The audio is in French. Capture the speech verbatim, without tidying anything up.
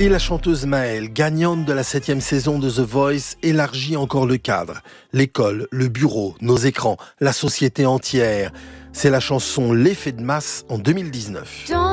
Et la chanteuse Maëlle, gagnante de la septième saison de The Voice, élargit encore le cadre. L'école, le bureau, nos écrans, la société entière. C'est la chanson L'effet de masse en deux mille dix-neuf.